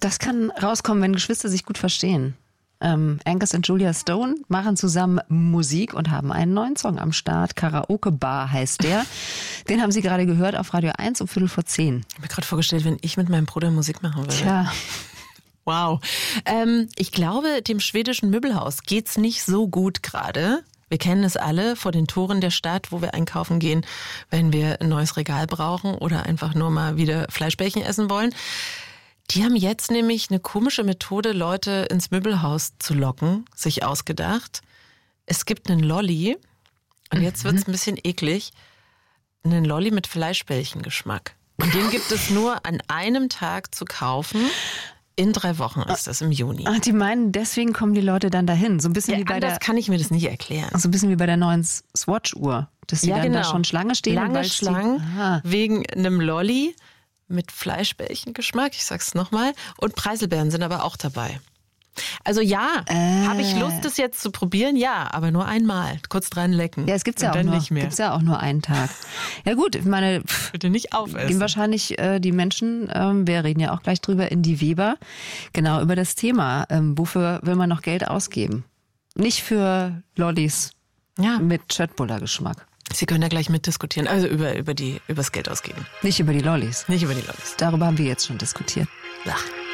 Das kann rauskommen, wenn Geschwister sich gut verstehen. Angus und Julia Stone machen zusammen Musik und haben einen neuen Song am Start. Karaoke Bar heißt der. Den haben Sie gerade gehört auf Radio 1 um 9:15. Ich habe mir gerade vorgestellt, wenn ich mit meinem Bruder Musik machen würde. Tja. Wow. Ich glaube, dem schwedischen Möbelhaus geht's nicht so gut gerade. Wir kennen es alle vor den Toren der Stadt, wo wir einkaufen gehen, wenn wir ein neues Regal brauchen oder einfach nur mal wieder Fleischbällchen essen wollen. Die haben jetzt nämlich eine komische Methode, Leute ins Möbelhaus zu locken, sich ausgedacht. Es gibt einen Lolli, und jetzt wird's ein bisschen eklig, einen Lolli mit Fleischbällchengeschmack. Und den gibt es nur an einem Tag zu kaufen. In 3 Wochen ist das, im Juni. Ach, die meinen, deswegen kommen die Leute dann dahin. So ein bisschen wie bei anders kann ich mir das nicht erklären. So ein bisschen wie bei der neuen Swatch-Uhr. Dass die dann da schon Schlange stehen. Lange Schlangen wegen einem Lolli mit Fleischbällchengeschmack, ich sag's nochmal. Und Preiselbeeren sind aber auch dabei. Also ja, habe ich Lust, das jetzt zu probieren? Ja, aber nur einmal. Kurz dran lecken. Ja, es gibt's ja auch nur, nicht mehr. Gibt's ja auch nur einen Tag. Ja gut, ich meine, bitte nicht aufessen. Gehen wahrscheinlich die Menschen, wir reden ja auch gleich drüber, in die Weber, genau über das Thema. Wofür will man noch Geld ausgeben? Nicht für Lollis mit Schöttbuller-Geschmack. Sie können ja gleich mitdiskutieren, also übers Geld ausgeben. Nicht über die Lollis. Nicht über die Lollis. Darüber haben wir jetzt schon diskutiert. Ach.